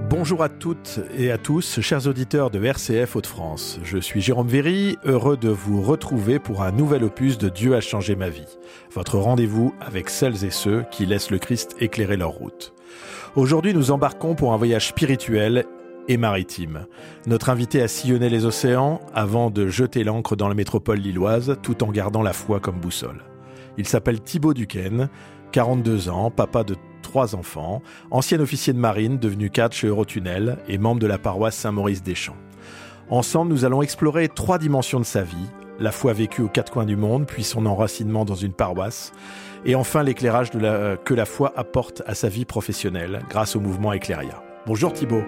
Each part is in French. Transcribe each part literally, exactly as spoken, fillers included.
Bonjour à toutes et à tous, chers auditeurs de R C F Hauts-de-France. Je suis Jérôme Véry, heureux de vous retrouver pour un nouvel opus de Dieu a changé ma vie. Votre rendez-vous avec celles et ceux qui laissent le Christ éclairer leur route. Aujourd'hui, nous embarquons pour un voyage spirituel et maritime. Notre invité a sillonné les océans avant de jeter l'ancre dans la métropole lilloise, tout en gardant la foi comme boussole. Il s'appelle Thibaut Duquesne, quarante-deux ans, papa de trois enfants, ancien officier de marine, devenu cadre chez Eurotunnel et membre de la paroisse Saint-Maurice-des-Champs. Ensemble, nous allons explorer trois dimensions de sa vie, la foi vécue aux quatre coins du monde, puis son enracinement dans une paroisse, et enfin l'éclairage de la, que la foi apporte à sa vie professionnelle grâce au mouvement Éclairia. Bonjour Thibaut.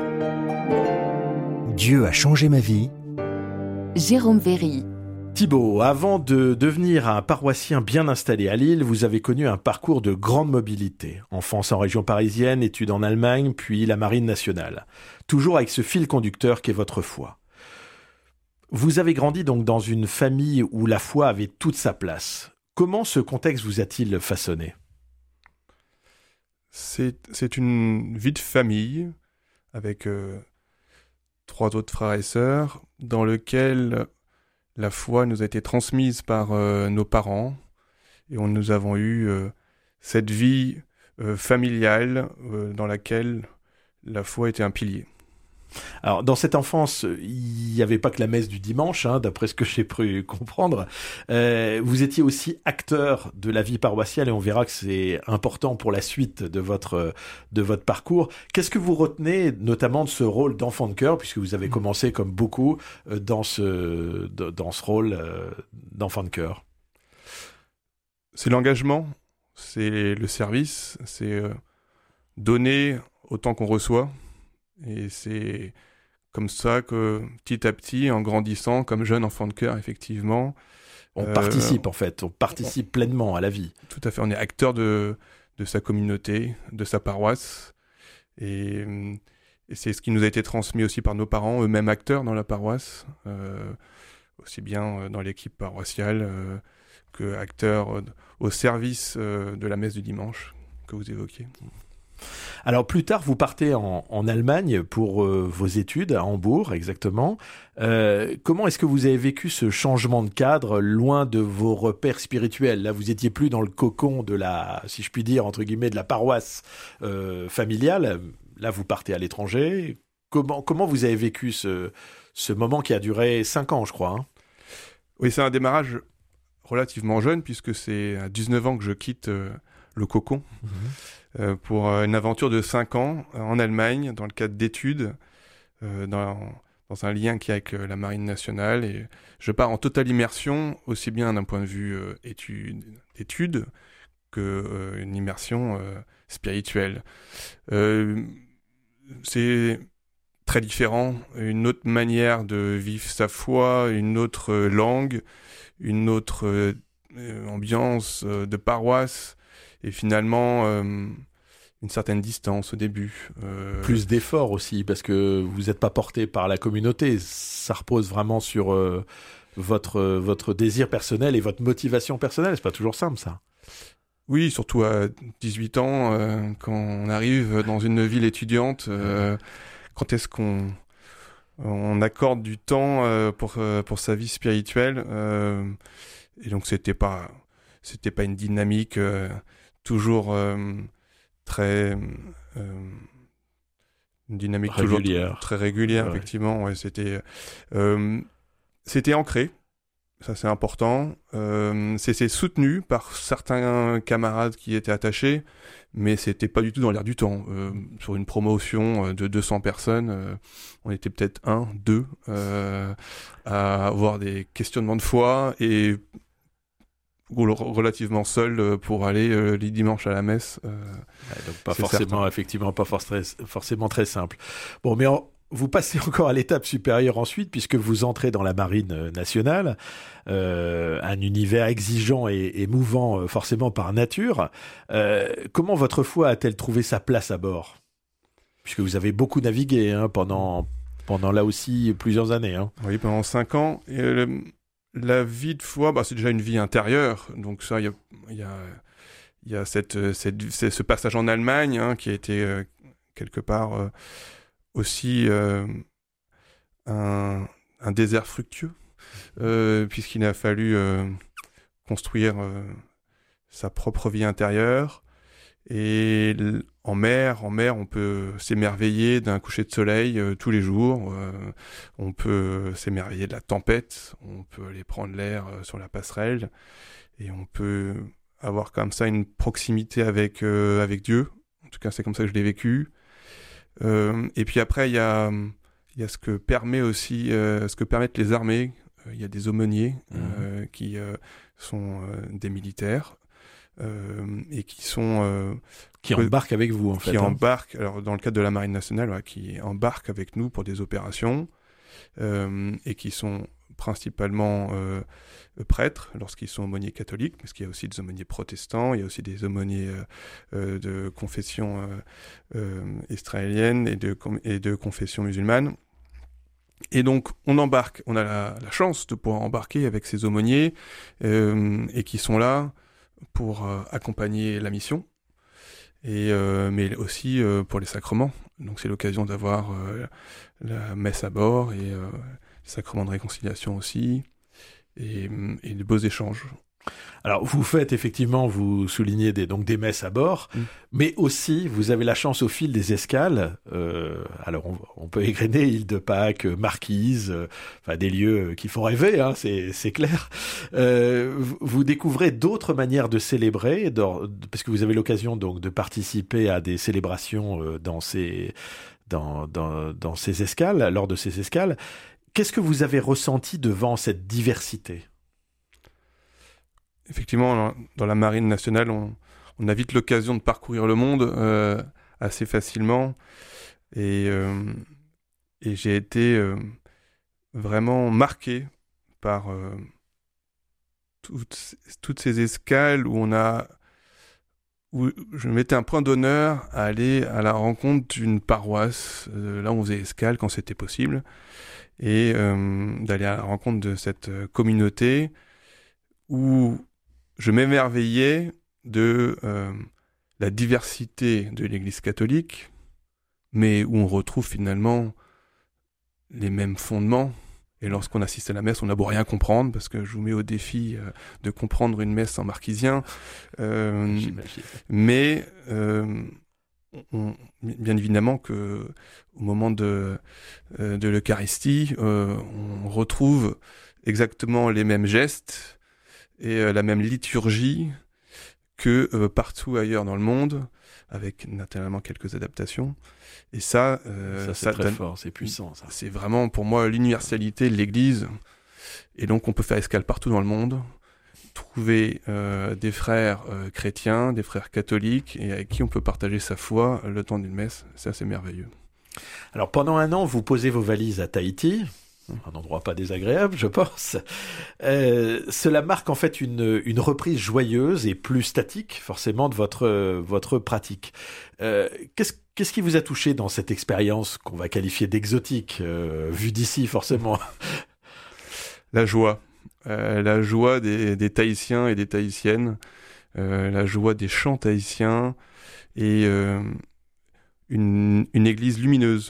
Dieu a changé ma vie. Jérôme Véry. Thibaut, avant de devenir un paroissien bien installé à Lille, vous avez connu un parcours de grande mobilité. Enfance en région parisienne, études en Allemagne, puis la Marine nationale. Toujours avec ce fil conducteur qu'est votre foi. Vous avez grandi donc dans une famille où la foi avait toute sa place. Comment ce contexte vous a-t-il façonné ? C'est, c'est une vie de famille avec euh, trois autres frères et sœurs dans lequel la foi nous a été transmise par euh, nos parents et on, nous avons eu euh, cette vie euh, familiale euh, dans laquelle la foi était un pilier. Alors, dans cette enfance, il n'y avait pas que la messe du dimanche, hein, d'après ce que j'ai pu comprendre. Euh, vous étiez aussi acteur de la vie paroissiale et on verra que c'est important pour la suite de votre, de votre parcours. Qu'est-ce que vous retenez notamment de ce rôle d'enfant de chœur, puisque vous avez commencé comme beaucoup dans ce, dans ce rôle d'enfant de chœur ? C'est l'engagement, c'est le service, c'est donner autant qu'on reçoit. Et c'est comme ça que, petit à petit, en grandissant, comme jeune enfant de chœur, effectivement... On euh, participe, en fait. On participe on, pleinement à la vie. Tout à fait. On est acteur de, de sa communauté, de sa paroisse. Et, et c'est ce qui nous a été transmis aussi par nos parents, eux-mêmes acteurs dans la paroisse, euh, aussi bien dans l'équipe paroissiale euh, que acteurs au service euh, de la messe du dimanche que vous évoquiez. Alors plus tard, vous partez en, en Allemagne pour euh, vos études, à Hambourg exactement. Euh, comment est-ce que vous avez vécu ce changement de cadre loin de vos repères spirituels ? Là, vous étiez plus dans le cocon de la, si je puis dire, entre guillemets, de la paroisse euh, familiale. Là, vous partez à l'étranger. Comment, comment vous avez vécu ce, ce moment qui a duré cinq ans, je crois, hein ? Oui, c'est un démarrage relativement jeune, puisque c'est à dix-neuf ans que je quitte euh, le cocon. Mmh. Euh, pour euh, une aventure de cinq ans euh, en Allemagne, dans le cadre d'études, euh, dans, dans un lien qui est avec euh, la Marine nationale. Et je pars en totale immersion, aussi bien d'un point de vue euh, étude, d'études que euh, une immersion euh, spirituelle. Euh, c'est très différent, une autre manière de vivre sa foi, une autre euh, langue, une autre euh, ambiance euh, de paroisse. Et finalement, euh, une certaine distance au début. Euh... Plus d'efforts aussi, parce que vous n'êtes pas porté par la communauté. Ça repose vraiment sur euh, votre, votre désir personnel et votre motivation personnelle. C'est pas toujours simple, ça. Oui, surtout à dix-huit ans, euh, quand on arrive dans une ville étudiante, euh, quand est-ce qu'on on accorde du temps euh, pour, euh, pour sa vie spirituelle euh, et donc, c'était pas, c'était pas une dynamique... Euh, toujours euh, très euh, une dynamique régulière. toujours très régulière, ouais. Effectivement. Ouais, c'était euh, c'était ancré, ça c'est important. Euh, c'était soutenu par certains camarades qui étaient attachés, mais c'était pas du tout dans l'air du temps. Euh, sur une promotion de deux cents personnes, euh, on était peut-être un, deux euh, à avoir des questionnements de foi et relativement seul pour aller euh, les dimanches à la messe. Euh, ouais, donc pas forcément, certain. Effectivement, pas for- forcément très simple. Bon, mais en, vous passez encore à l'étape supérieure ensuite, puisque vous entrez dans la Marine nationale, euh, un univers exigeant et, et mouvant euh, forcément par nature. Euh, comment votre foi a-t-elle trouvé sa place à bord ? Puisque vous avez beaucoup navigué hein, pendant, pendant là aussi plusieurs années. Hein. Oui, pendant cinq ans. Et, euh, La vie de foi, bah, c'est déjà une vie intérieure. Donc ça, il y a, y a, y a cette, cette, ce passage en Allemagne hein, qui a été, euh, quelque part euh, aussi euh, un, un désert fructueux, euh, puisqu'il a fallu euh, construire euh, sa propre vie intérieure. Et l- en mer, en mer, on peut s'émerveiller d'un coucher de soleil euh, tous les jours. Euh, on peut s'émerveiller de la tempête. On peut aller prendre l'air euh, sur la passerelle. Et on peut avoir comme ça une proximité avec euh, avec Dieu. En tout cas, c'est comme ça que je l'ai vécu. Euh, et puis après, il y a il y a ce que permet aussi, euh, ce que permettent les armées. Il y a des aumôniers euh, mmh. qui euh, sont euh, des militaires. Euh, et qui sont euh, qui embarquent avec vous en fait qui hein. embarquent alors dans le cadre de la marine nationale ouais, qui embarquent avec nous pour des opérations euh, et qui sont principalement euh, prêtres lorsqu'ils sont aumôniers catholiques, parce qu'il y a aussi des aumôniers protestants, il y a aussi des aumôniers euh, euh, de confession euh, euh, israélienne et de, et de confession musulmane. Et donc, on embarque, on a la, la chance de pouvoir embarquer avec ces aumôniers euh, et qui sont là pour euh, accompagner la mission, et, euh, mais aussi euh, pour les sacrements. Donc c'est l'occasion d'avoir euh, la messe à bord et euh, les sacrements de réconciliation aussi, et, et de beaux échanges. Alors, vous faites effectivement, vous soulignez des, donc des messes à bord, mmh. mais aussi, vous avez la chance au fil des escales, euh, alors on, on peut égrener Île de Pâques, Marquise, euh, enfin des lieux qui font rêver, hein, c'est, c'est clair. Euh, vous, vous découvrez d'autres manières de célébrer, dans, parce que vous avez l'occasion donc de participer à des célébrations euh, dans ces, dans, dans, dans ces escales, lors de ces escales. Qu'est-ce que vous avez ressenti devant cette diversité ? Effectivement, dans la marine nationale, on, on a vite l'occasion de parcourir le monde euh, assez facilement. Et, euh, et j'ai été euh, vraiment marqué par euh, toutes, toutes ces escales où on a, où je mettais un point d'honneur à aller à la rencontre d'une paroisse. Euh, là, on faisait escale quand c'était possible, et euh, d'aller à la rencontre de cette communauté où je m'émerveillais de euh, la diversité de l'Église catholique, mais où on retrouve finalement les mêmes fondements. Et lorsqu'on assiste à la messe, on n'a beau rien comprendre, parce que je vous mets au défi euh, de comprendre une messe en marquisien. Euh, mais euh, on, bien évidemment que au moment de, euh, de l'Eucharistie, euh, on retrouve exactement les mêmes gestes et euh, la même liturgie que euh, partout ailleurs dans le monde, avec naturellement quelques adaptations. Et ça, euh, ça c'est ça très donne, fort, c'est puissant. Ça. C'est vraiment pour moi l'universalité de l'Église. Et donc on peut faire escale partout dans le monde, trouver euh, des frères euh, chrétiens, des frères catholiques, et avec qui on peut partager sa foi le temps d'une messe. C'est assez merveilleux. Alors pendant un an, vous posez vos valises à Tahiti. Un endroit pas désagréable, je pense. Euh, cela marque en fait une, une reprise joyeuse et plus statique, forcément, de votre, votre pratique. Euh, qu'est-ce, qu'est-ce qui vous a touché dans cette expérience qu'on va qualifier d'exotique, euh, vue d'ici, forcément ? La joie. Euh, la joie des, des Tahitiens et des Tahitiennes. Euh, la joie des chants tahitiens. Et euh, une, une église lumineuse.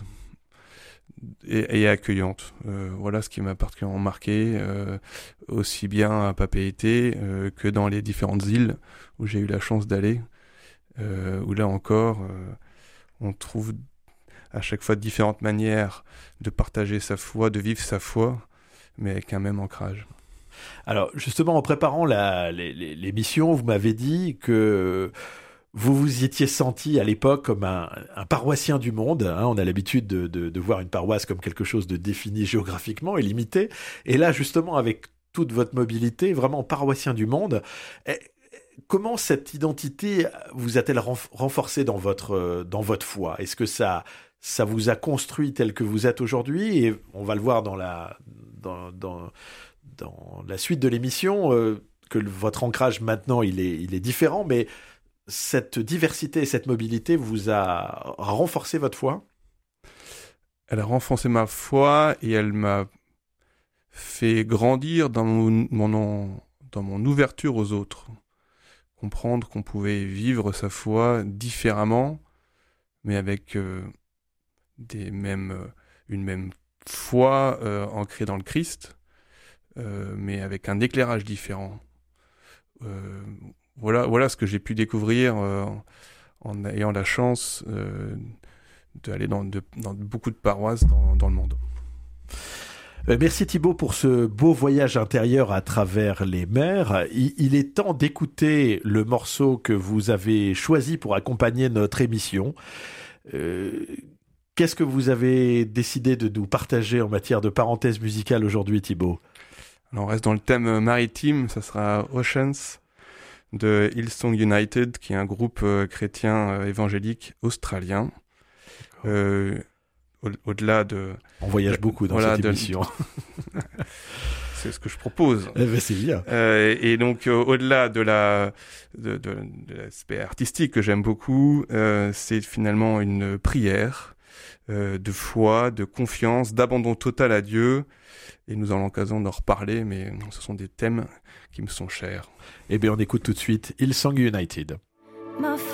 Et, et accueillante. Euh, voilà ce qui m'a particulièrement marqué, euh, aussi bien à Papeete euh, que dans les différentes îles où j'ai eu la chance d'aller, euh, où là encore, euh, on trouve à chaque fois différentes manières de partager sa foi, de vivre sa foi, mais avec un même ancrage. Alors justement, en préparant la, les, les, l'émission, vous m'avez dit que vous vous y étiez senti à l'époque comme un, un paroissien du monde. Hein, on a l'habitude de, de, de voir une paroisse comme quelque chose de défini géographiquement et limité. Et là, justement, avec toute votre mobilité, vraiment paroissien du monde, et, comment cette identité vous a-t-elle renforcé dans votre, dans votre foi ? Est-ce que ça, ça vous a construit tel que vous êtes aujourd'hui ? Et on va le voir dans la, dans, dans, dans la suite de l'émission, euh, que votre ancrage maintenant, il est, il est différent, mais cette diversité et cette mobilité vous a renforcé votre foi ? Elle a renforcé ma foi et elle m'a fait grandir dans mon, mon, dans mon ouverture aux autres. Comprendre qu'on pouvait vivre sa foi différemment, mais avec euh, des mêmes, euh, une même foi euh, ancrée dans le Christ, euh, mais avec un éclairage différent. Euh, voilà, voilà ce que j'ai pu découvrir euh, en ayant la chance euh, d'aller dans, de, dans beaucoup de paroisses dans, dans le monde. Merci Thibaut pour ce beau voyage intérieur à travers les mers. Il est temps d'écouter le morceau que vous avez choisi pour accompagner notre émission. Euh, qu'est-ce que vous avez décidé de nous partager en matière de parenthèse musicale aujourd'hui, Thibaut ? Alors on reste dans le thème maritime, ça sera Oceans de Hillsong United, qui est un groupe euh, chrétien euh, évangélique australien. Euh, au- au-delà de... On voyage beaucoup dans voilà, cette de- émission. C'est ce que je propose. Eh ben, c'est bien. Euh, et donc, euh, au-delà de, la, de, de, de l'aspect artistique que j'aime beaucoup, euh, c'est finalement une prière euh, de foi, de confiance, d'abandon total à Dieu. Et nous allons l'occasion d'en reparler, mais ce sont des thèmes qui me sont chers. Eh bien, on écoute tout de suite Hillsong United. My